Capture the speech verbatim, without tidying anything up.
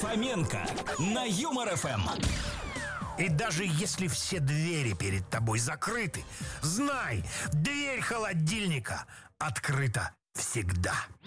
Фоменко на Юмор ФМ. И даже если все двери перед тобой закрыты, знай, дверь холодильника открыта всегда.